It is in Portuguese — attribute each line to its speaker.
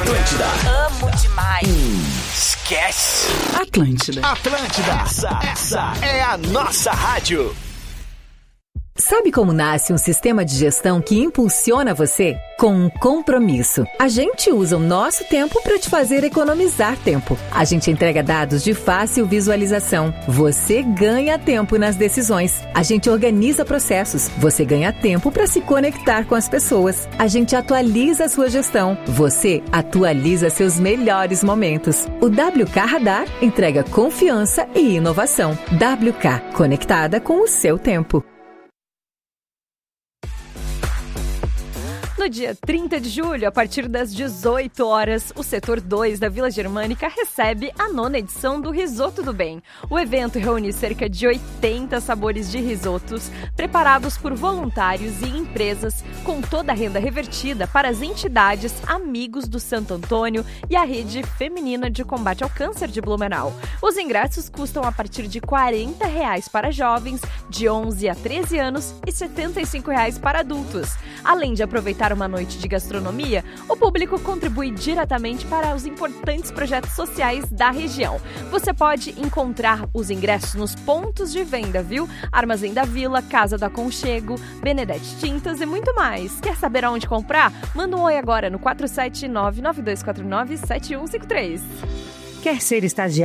Speaker 1: Atlântida.
Speaker 2: Amo demais.
Speaker 1: Esquece.
Speaker 3: Atlântida.
Speaker 1: Essa é a nossa rádio.
Speaker 4: Sabe como nasce um sistema de gestão que impulsiona você? Com um compromisso. A gente usa o nosso tempo para te fazer economizar tempo. A gente entrega dados de fácil visualização. Você ganha tempo nas decisões. A gente organiza processos. Você ganha tempo para se conectar com as pessoas. A gente atualiza a sua gestão. Você atualiza seus melhores momentos. O WK Radar entrega confiança e inovação. WK, conectada com o seu tempo.
Speaker 5: No dia 30 de julho, a partir das 18 horas, o Setor 2 da Vila Germânica recebe a 9ª edição do Risoto do Bem. O evento reúne cerca de 80 sabores de risotos preparados por voluntários e empresas, com toda a renda revertida para as entidades Amigos do Santo Antônio e a Rede Feminina de Combate ao Câncer de Blumenau. Os ingressos custam a partir de R$ 40 para jovens de 11 a 13 anos e R$ 75 para adultos. Além de aproveitar uma noite de gastronomia, o público contribui diretamente para os importantes projetos sociais da região. Você pode encontrar os ingressos nos pontos de venda, viu? Armazém da Vila, Casa do Aconchego, Benedete Tintas e muito mais. Quer saber aonde comprar? Manda um oi agora no 479-9249-7153.
Speaker 3: Quer ser estagiário?